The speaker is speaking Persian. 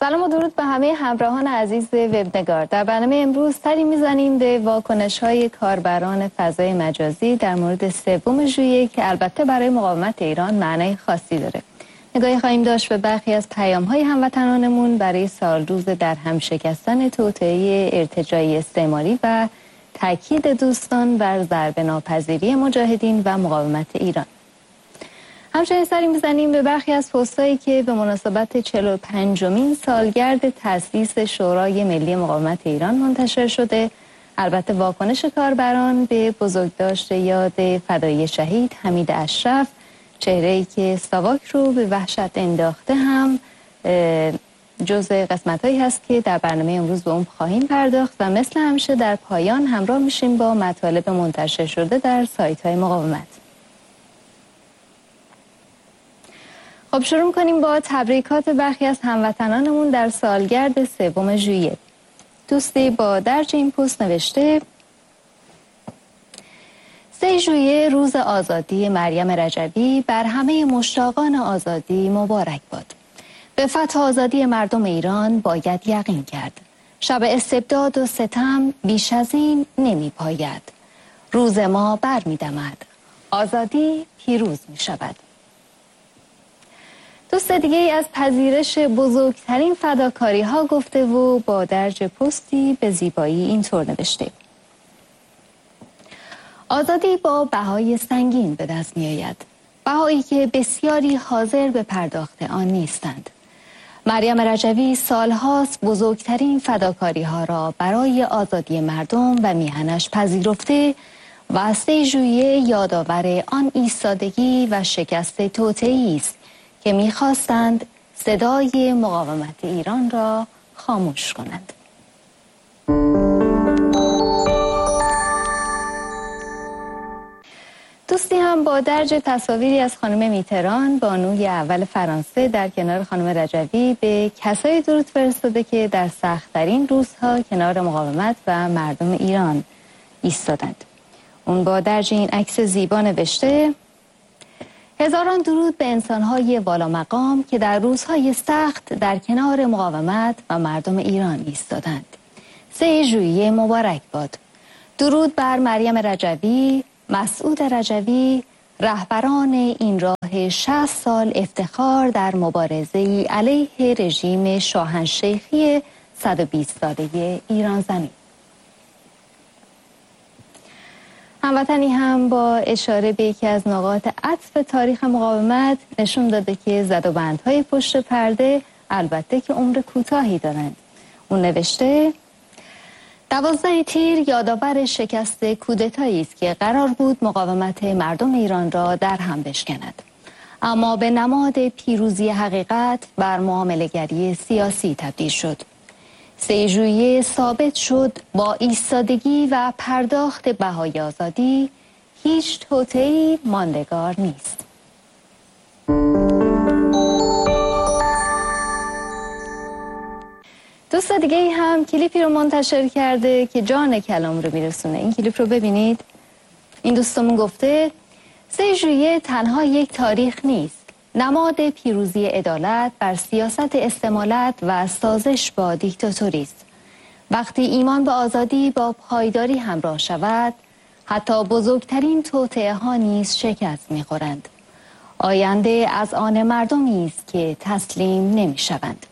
سلام و درود به همه همراهان عزیز وبنگار. در برنامه امروز سری میزنیم به واکنش‌های کاربران فضای مجازی در مورد سوم ژوئیه که البته برای مقاومت ایران معنای خاصی داره. نگاهی خواهیم داشت به برخی از پیام‌های هموطنانمون برای سالروز در هم شکستن توطئه ارتجاعی استعماری و تاکید دوستان بر ضربه‌ناپذیری مجاهدین و مقاومت ایران. همچنین سری میزنیم به برخی از پست‌هایی که به مناسبت 45مین سالگرد تأسیس شورای ملی مقاومت ایران منتشر شده. البته واکنش کاربران به بزرگداشت یاد فدایی شهید حمید اشرف، چهره‌ای که ساواک رو به وحشت انداخته، هم جزء قسمت‌هایی هست که در برنامه امروز به اون خواهیم پرداخت و مثل همیشه در پایان همراه میشیم با مطالب منتشر شده در سایت‌های مقاومت. خب شروع می‌کنیم با تبریکات برخی از هموطنانمون در سالگرد سوم ژوئیه. دوستی با درج این پست نوشته: 3 ژوئیه روز آزادی مریم رجوی بر همه مشتاقان آزادی مبارک باد. به فتح آزادی مردم ایران باید یقین کرد. شب استبداد و ستم بیش از این نمی پاید. روز ما بر می دمد. آزادی پیروز می شود. دوست دیگه ای از پذیرش بزرگترین فداکاری ها گفته و با درج پستی به زیبایی اینطور نوشته: آزادی با بهای سنگین به دست می آید. بهایی که بسیاری حاضر به پرداخت آن نیستند. مریم رجوی سالهاست بزرگترین فداکاری ها را برای آزادی مردم و میهنش پذیرفته و 3 ژوئیه یادآور آن ایستادگی و شکست توطئه‌ای است که می‌خواستند صدای مقاومت ایران را خاموش کنند. دوستی هم با درج تصاویری از خانم میتران، بانوی اول فرانسه، در کنار خانم رجوی به کسایی درود فرستاده که در سخت‌ترین روزها کنار مقاومت و مردم ایران ایستادند. اون با درج این عکس زیبا نوشته: هزاران درود به انسان‌های والا مقام که در روزهای سخت در کنار مقاومت و مردم ایران ایستادند. 3 ژوئیه مبارک باد. درود بر مریم رجوی، مسعود رجوی، رهبران این راه 60 سال افتخار در مبارزه علیه رژیم شاهنشیخی 120 ساله ایران زمین. هموطنی هم با اشاره به یکی از نقاط عطف تاریخ مقاومت نشون داده که زدوبندهای پشت پرده البته که عمر کوتاهی دارند. اون نوشته: 12 تیر یادآور شکست کودتایی است که قرار بود مقاومت مردم ایران را در هم بشکند، اما به نماد پیروزی حقیقت بر معامله‌گری سیاسی تبدیل شد. 3 ژوئیه ثابت شد با ایستادگی و پرداخت بهای آزادی هیچ توطئه‌ای ماندگار نیست. دوست دیگه ای هم کلیپی رو منتشر کرده که جان کلام رو میرسونه. این کلیپ رو ببینید. این دوستمون گفته: 3 ژوئیه تنها یک تاریخ نیست، نماد پیروزی عدالت بر سیاست استمالت و سازش با دیکتاتوری است. وقتی ایمان به آزادی با پایداری همراه شود، حتی بزرگترین توطئه ها نیز شکست می‌خورند. آینده از آن مردمی است که تسلیم نمی‌شوند.